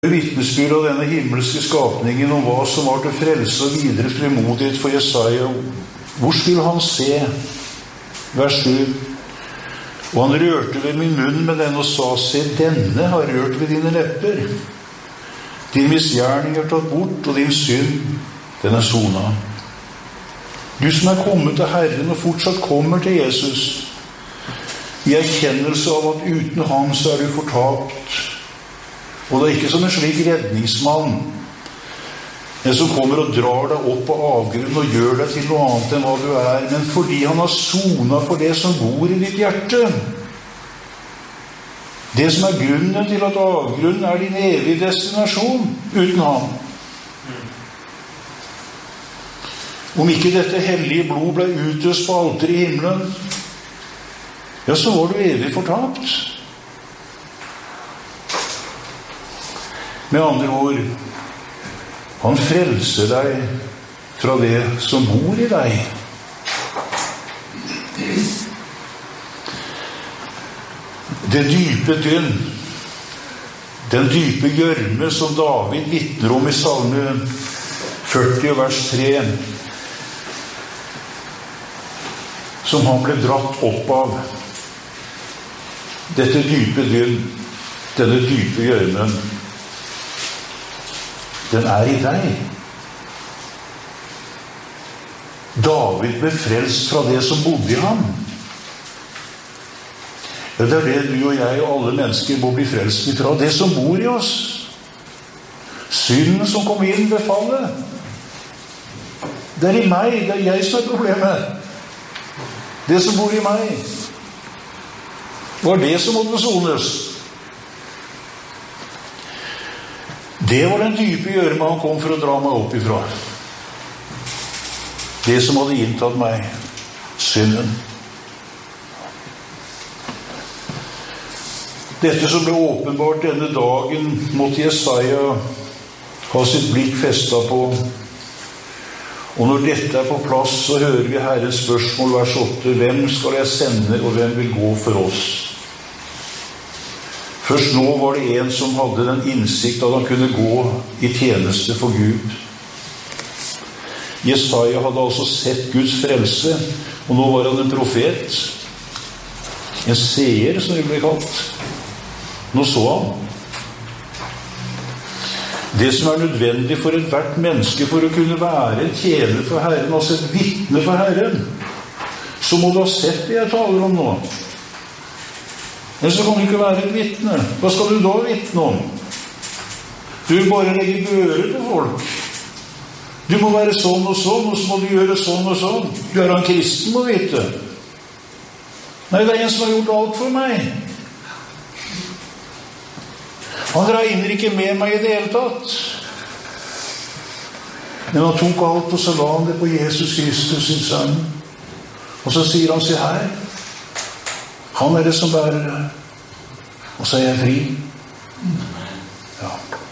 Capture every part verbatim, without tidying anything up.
Vittnesbyrd av denne himmelske skapningen om hva som var til frelse og videre frimodighet for Jesaja. Hvor skulle han se? Vers sju. Og han rørte ved min munn med den og sa, se, denne har rørt ved dine lepper. Din misgjerning er tatt bort, og din synd, den er sona. Du som er kommet til Herren og fortsatt kommer til Jesus, i erkjennelse av at uten ham så er du fortapt. Og det er ikke som en slik redningsmann, en som kommer og drar deg opp på avgrunnen og gjør deg til noe annet enn hva du er, men fordi han har sona for det som bor i ditt hjerte. Det som er grunnen til at avgrunnen er din evige destinasjon uten ham. Om ikke dette hellige blod ble utøst på alteret i himmelen, ja, så var du evig fortapt. Med andre ord, han frelser deg fra det som bor i deg. Det dype dynn, den dype gjørme som David vittner om i Salme førti, vers tre, som han ble dratt opp av. Dette dype dynn, denne dype gjørmen, den er i deg. David ble frelst fra det som bodde i ham. Ja, det er det du og jeg og alle mennesker må bli frelst ifra. Det som bor i oss. Synden som kom inn ved fallet. Det er i meg, det er jeg som er problemet. Det som bor i meg. Var det som måtte sones. Det var den dype gjørme han kom for å dra meg opp ifra. Det som hadde inntatt meg, synden. Dette som ble åpenbart denne dagen, måtte Jesaja ha sitt blikk festet på. Og når dette er på plass, så hører vi Herrens spørsmål, vers åtte. Hvem skal jeg sende, og hvem vil gå for oss? Først nå var det en som hadde den innsikt at han kunne gå i tjeneste for Gud. Jesaja hadde altså sett Guds frelse, og nå var han en profet. En seer, som det ble kalt. Nå så han. Det som er nødvendig for et hvert menneske for å kunne være en tjener for Herren, altså et vittne for Herren, så må du ha sett det jeg taler om nå. Men så kan du ikke være et vittne. Hva skal du da vittne om? Du vil bare legge bører på folk. Du må være sånn og sånn, og så må du gjøre sånn og sånn. Du er en kristen, må vite. Nei, det er en som har gjort alt for meg. Han regner ikke med meg i det hele tatt. Men han tok alt, og så la han det på Jesus Kristus sin sønn. Og så sier han, se her. Han er det som bærer det. Og så er jeg fri. Ja.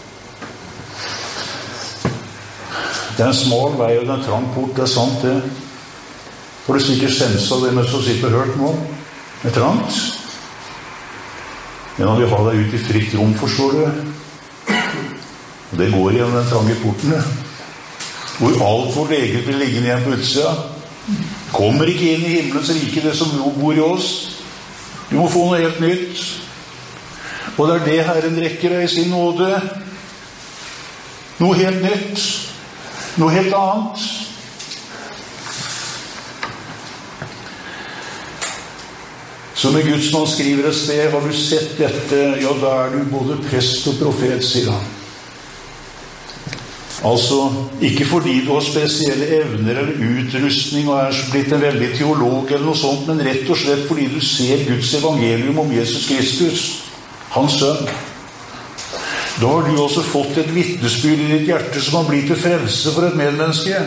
Det er en smal vei, og det er en trang port. Det er sant, det. For du sikkert sensa det med så sitter og hørt nå. Det er trangt. Men han vil ha deg ut i fritt rom, forstår du. Og det går gjennom den trange porten. Hvor alt vårt eget vil ligge igjen på utsida. Kommer ikke inn i himmelens rike, det som bor i oss. Du må få noe helt nytt. Og det er det Herren rekker deg i sin nåde. Noe helt nytt. Noe helt annet. Som en gudsmann skriver et sted, har du sett dette, ja, da er du både prest og profet, sier han. Altså, ikke fordi du har spesielle evner eller utrustning og er blitt en veldig teolog eller noe sånt, men rett og slett fordi du ser Guds evangelium om Jesus Kristus, hans sønn. Da har du også fått et vittnesbyrd i ditt hjerte som har blitt til frelse for et medmenneske.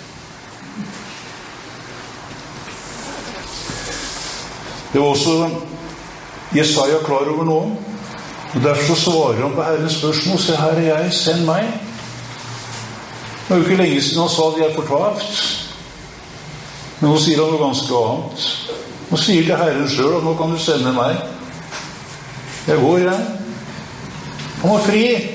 Det var også Jesaja klar over nå, og derfor så svarer han på Herrens spørsmål, se her er jeg, send meg. Det er jo ikke lenge siden han sa at de er fortapt. Men nå sier han noe ganske annet. Nå sier til Herren selv at nå kan du sende meg. Jeg går, jeg. Han var fri.